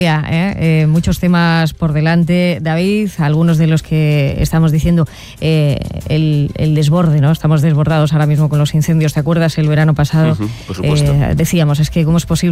Muchos temas por delante, David, algunos de los que estamos diciendo, el desborde, ¿no? Estamos desbordados ahora mismo con los incendios. ¿Te acuerdas el verano pasado? Por supuesto. Decíamos, es que cómo es posible